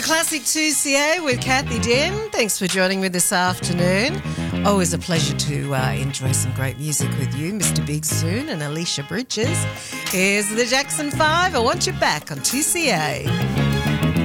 for Classic 2CA with Kathy Den. Thanks for joining me this afternoon. Always a pleasure to enjoy some great music with you, Mr. Big Soon and Alicia Bridges. Here's the Jackson 5. I Want You Back on 2CA.